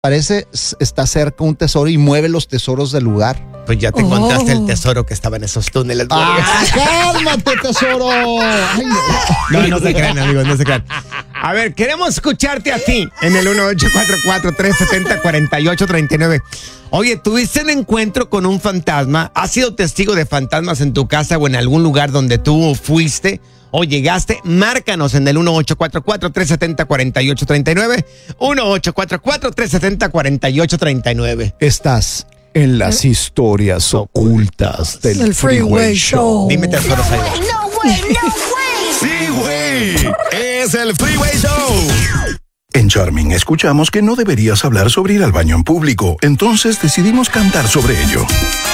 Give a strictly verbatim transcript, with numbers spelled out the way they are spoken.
parece está cerca un tesoro y mueve los tesoros del lugar. Pues ya te encontraste oh. el tesoro que estaba en esos túneles. ¡Ah, cálmate, tesoro! Ay, no. no, no se crean, amigos, no se crean. A ver, queremos escucharte a ti en el uno ocho cuatro cuatro, tres siete cero, cuatro ocho tres nueve. Oye, ¿tuviste un encuentro con un fantasma? ¿Has sido testigo de fantasmas en tu casa o en algún lugar donde tú fuiste o llegaste? Márcanos en el uno ocho cuatro cuatro, tres siete cero, cuatro ocho tres nueve. uno ocho cuatro cuatro, tres siete cero, cuatro ocho tres nueve. Estás en las historias ocultas del El Freeway Show. Dime tesoros ahí. No way, no way. Sí, güey. Es el Freeway Show. En Charming escuchamos que no deberías hablar sobre ir al baño en público, entonces decidimos cantar sobre ello.